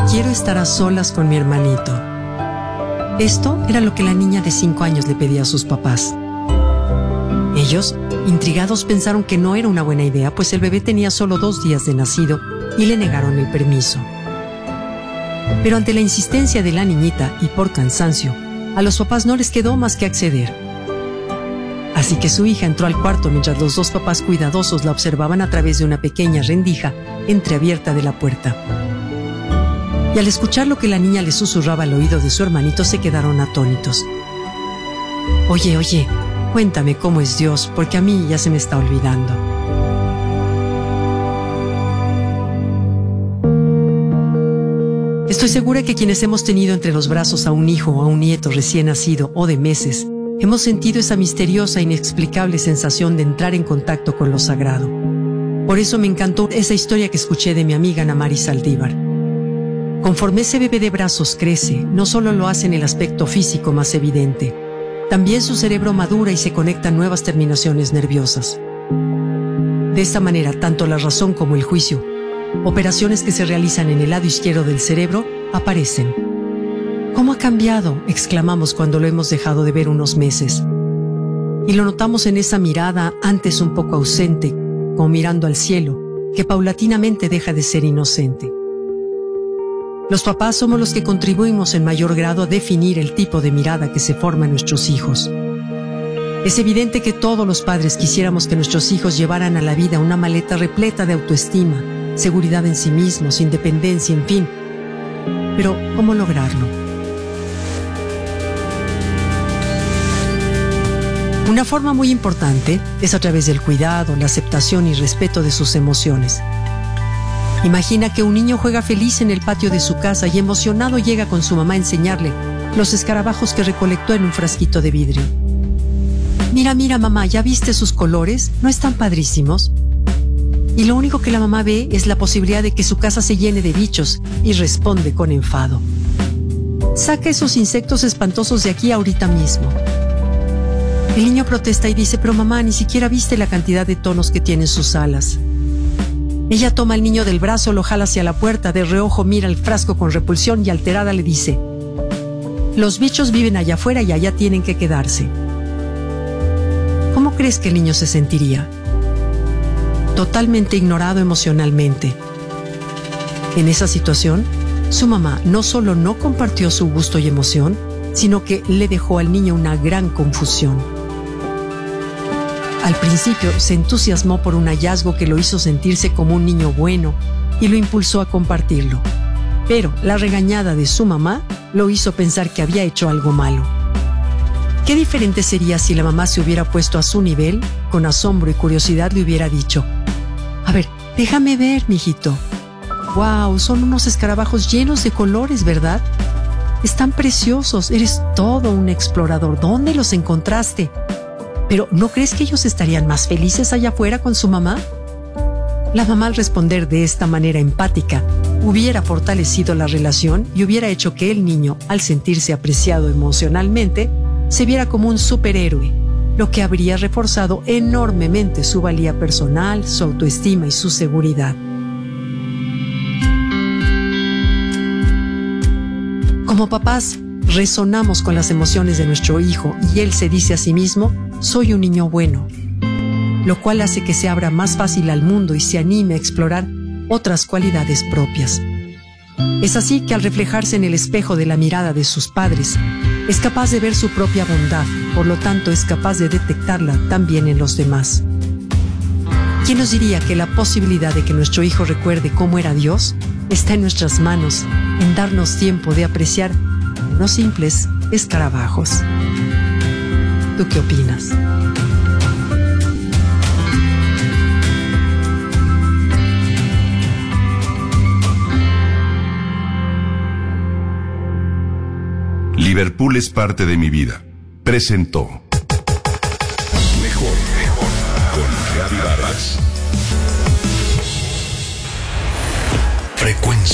quiero estar a solas con mi hermanito. Esto era lo que la niña de 5 años le pedía a sus papás. Ellos, intrigados, pensaron que no era una buena idea, pues el bebé tenía solo 2 días de nacido y le negaron el permiso. Pero ante la insistencia de la niñita y por cansancio, a los papás no les quedó más que acceder. Así que su hija entró al cuarto mientras los 2 papás cuidadosos la observaban a través de una pequeña rendija entreabierta de la puerta. Y al escuchar lo que la niña le susurraba al oído de su hermanito, se quedaron atónitos. Oye, cuéntame cómo es Dios, porque a mí ya se me está olvidando. Estoy segura que quienes hemos tenido entre los brazos a un hijo o a un nieto recién nacido o de meses, hemos sentido esa misteriosa e inexplicable sensación de entrar en contacto con lo sagrado. Por eso me encantó esa historia que escuché de mi amiga Ana Mari Saldívar. Conforme ese bebé de brazos crece, no solo lo hace en el aspecto físico más evidente, también su cerebro madura y se conectan nuevas terminaciones nerviosas. De esta manera, tanto la razón como el juicio, operaciones que se realizan en el lado izquierdo del cerebro, aparecen. ¿Cómo ha cambiado?, exclamamos cuando lo hemos dejado de ver unos meses. Y lo notamos en esa mirada antes un poco ausente, como mirando al cielo, que paulatinamente deja de ser inocente. Los papás somos los que contribuimos en mayor grado a definir el tipo de mirada que se forma en nuestros hijos. Es evidente que todos los padres quisiéramos que nuestros hijos llevaran a la vida una maleta repleta de autoestima, seguridad en sí mismos, independencia, en fin. Pero, ¿cómo lograrlo? Una forma muy importante es a través del cuidado, la aceptación y respeto de sus emociones. Imagina que un niño juega feliz en el patio de su casa y emocionado llega con su mamá a enseñarle los escarabajos que recolectó en un frasquito de vidrio. Mira, mamá, ¿ya viste sus colores? ¿No están padrísimos? Y lo único que la mamá ve es la posibilidad de que su casa se llene de bichos y responde con enfado. Saca esos insectos espantosos de aquí ahorita mismo. El niño protesta y dice, pero mamá, ni siquiera viste la cantidad de tonos que tienen sus alas. Ella toma al niño del brazo, lo jala hacia la puerta, de reojo mira el frasco con repulsión y alterada le dice, los bichos viven allá afuera y allá tienen que quedarse. ¿Cómo crees que el niño se sentiría? Totalmente ignorado emocionalmente. En esa situación, su mamá no solo no compartió su gusto y emoción, sino que le dejó al niño una gran confusión. Al principio se entusiasmó por un hallazgo que lo hizo sentirse como un niño bueno y lo impulsó a compartirlo. Pero la regañada de su mamá lo hizo pensar que había hecho algo malo. ¿Qué diferente sería si la mamá se hubiera puesto a su nivel, con asombro y curiosidad le hubiera dicho, a ver, déjame ver, mijito. ¡Wow! Son unos escarabajos llenos de colores, ¿verdad? Están preciosos, eres todo un explorador. ¿Dónde los encontraste? Pero, ¿no crees que ellos estarían más felices allá afuera con su mamá? La mamá, al responder de esta manera empática, hubiera fortalecido la relación y hubiera hecho que el niño, al sentirse apreciado emocionalmente, se viera como un superhéroe, lo que habría reforzado enormemente su valía personal, su autoestima y su seguridad. Como papás, resonamos con las emociones de nuestro hijo y él se dice a sí mismo, soy un niño bueno, lo cual hace que se abra más fácil al mundo y se anime a explorar otras cualidades propias. Es así que al reflejarse en el espejo de la mirada de sus padres, es capaz de ver su propia bondad, por lo tanto es capaz de detectarla también en los demás. ¿Quién nos diría que la posibilidad de que nuestro hijo recuerde cómo era Dios está en nuestras manos, en darnos tiempo de apreciar unos simples escarabajos? ¿Tú qué opinas? Liverpool es parte de mi vida. Presentó Mejor con Gaby Vargas. Frecuencia.